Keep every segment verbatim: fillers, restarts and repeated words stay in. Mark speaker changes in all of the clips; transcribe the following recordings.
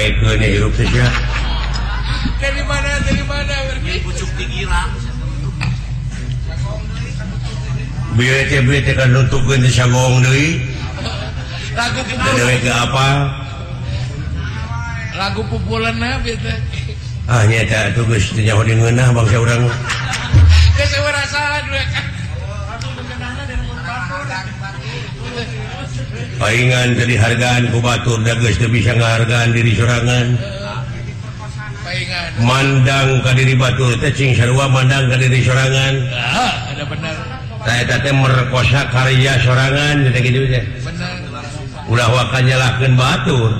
Speaker 1: naikkeun hirup saja.
Speaker 2: Dari mana dari mana berarti?
Speaker 3: Pucuk tinggiran.
Speaker 1: Bieu teh bieu teh kan nutupkeun teh sagong deui.
Speaker 2: Lagu
Speaker 1: Dewe
Speaker 2: pupulan.
Speaker 1: ke apa?
Speaker 2: Lagu pupulanna beta.
Speaker 1: Ah nya eta atuh geus teu nyaho di ngeunah bangsa urang.
Speaker 2: Geus rasa dua kan.
Speaker 1: Paingan teu dihargaan ku batur da geus teu bisa ngahargaan diri sorangan.
Speaker 2: Paingan.
Speaker 1: Mandang ka diri batur teh cing sarua mandang ka diri sorangan.
Speaker 2: Ah, ada benar.
Speaker 1: Tah eta teh merkosa karya sorangan teh kitu teh.
Speaker 2: Benar.
Speaker 1: Ulah wakan nyalahkeun batur.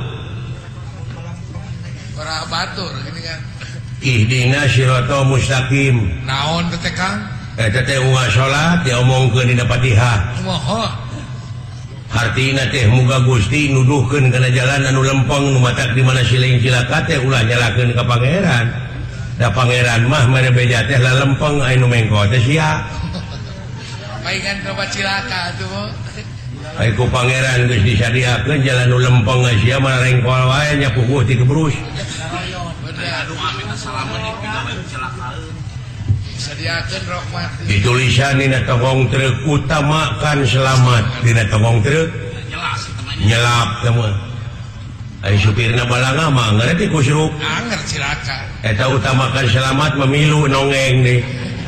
Speaker 2: Ora batur gini kan.
Speaker 1: Ihdina siratal mustaqim.
Speaker 2: Naon teh Kang?
Speaker 1: Eta teh ulah salat diomongkeun dina Fatihah.
Speaker 2: Kumaha?
Speaker 1: Hartina teh muga Gusti nuduhkeun kana jalan anu lempeng nu matak di mana siling cilaka teh ulah nyalakeun ka pangeran. Da pangeran mah mere beja teh lalempeng anu mengko teh sia.
Speaker 2: Paingan coba cilaka atuh.
Speaker 1: Ai ku pangeran geus disadiakeun jalan nu lempeng sia mah rengkol wae nya puguh ti kebrus.
Speaker 2: Bener.
Speaker 3: Aduh amin assalamu alaikum kecelakaan.
Speaker 2: Sadiakeun rahmat.
Speaker 1: Ditulisan dina togong truk utamakan selamat dina togong truk
Speaker 3: Jelas teman.
Speaker 1: nyelap semua. Ai supirna balanga mah ngarti kusruk.
Speaker 2: Anger cilaka.
Speaker 1: Eta utamakan selamat memilu nongeng deui.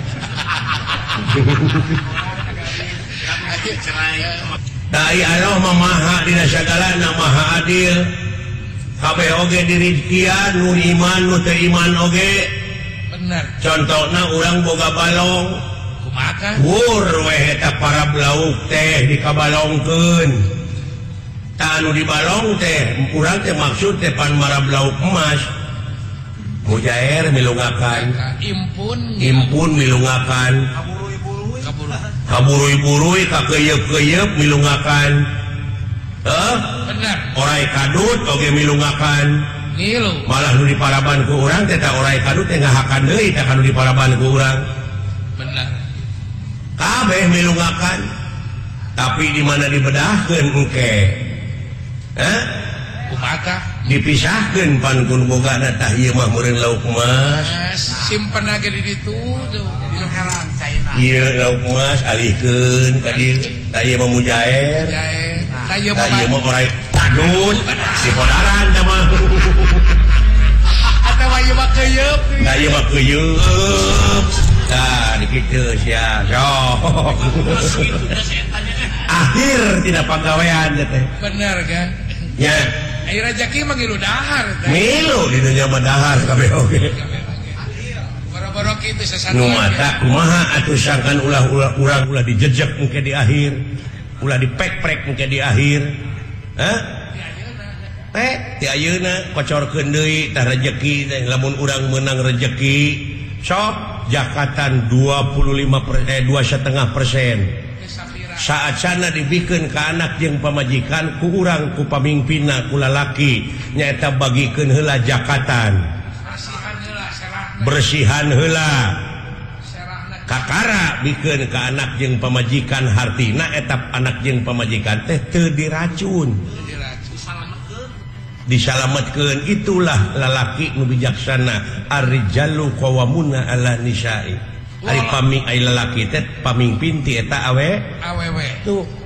Speaker 2: Ayo cerai.
Speaker 1: Dai Allah mamaha dina sagalana maha adil. Kabeh oge dirizkian nu iman nu teu iman oge.
Speaker 2: Bener.
Speaker 1: Contohna urang boga balong.
Speaker 2: Kumaha?
Speaker 1: Wur we eta para blauk teh dikabalongkeun. Tah anu dibalong teh urang teh maksud teh pan mara blauk emas. Mujair milungakan.
Speaker 2: Impun.
Speaker 1: Impun milungakan.
Speaker 2: Kaburu.
Speaker 1: Kaburui-burui kakeuyeub-keuyeub milungakan. Heuh?
Speaker 2: Bener.
Speaker 1: Orai kadut oge milungakan.
Speaker 2: Ngilu.
Speaker 1: Malah nu diparaban ku urang teh tah orai kadut teh ngahakan deui tah kanu diparaban ku urang.
Speaker 2: Bener.
Speaker 1: Kabeh milungakan. Tapi di mana dibedahkeun engke? Hah?
Speaker 2: Kumaha?
Speaker 1: Dipisahkeun pan kun bogana tah ieu mah meureun lauk emas.
Speaker 2: Mas, simpen aja di ditu tuh.
Speaker 3: Dinu heran caina.
Speaker 1: Ieu lauk emas alihkeun ka dieu. Tah ieu mah mujair.
Speaker 2: Jae. Kayu
Speaker 1: Tah ieu
Speaker 2: bapak.
Speaker 1: mah orai kadut. Dipodaran tah mah.
Speaker 2: Atawa ieu mah keuyeub.
Speaker 1: Tah ieu mah keuyeub. Tah dikitu sia. Sok. Akhir tidak pagawean teh.
Speaker 2: Bener kan?
Speaker 1: Nya,
Speaker 2: Ayo rezeki mah ngilu dahar teh.
Speaker 1: milu di dunia mah dahar kabeh oge.
Speaker 2: Boro-boro kitu sesatu.
Speaker 1: Nu mata kumaha atuh sangkan ulah-ulah urang ulah dijejek engke di akhir. Ulah dipek-prek engke di akhir. Hah? Pek ti ayeuna kocorkeun deui tah rezeki teh lamun urang meunang rezeki sok jakatan dua puluh lima persen eh dua koma lima persen. Saat sana dibikeun ka anak jeung pamajikan ku urang ku pamimpinna ku lalaki nyaeta bagikeun heula jakatan.
Speaker 2: Bersihan heula serahna.
Speaker 1: Bersihan heula.
Speaker 2: Serahna.
Speaker 1: Kakara bikeun ka anak jeung pamajikan hartina etap anak jeung pamajikan teh teu diracun. Disalametkeun itulah lalaki nu bijaksana ar-rijalu qawwamuna 'ala nisa'i. Ari paming ai lalaki teh pamimpin ti eta awe
Speaker 2: Awewe.
Speaker 1: tuh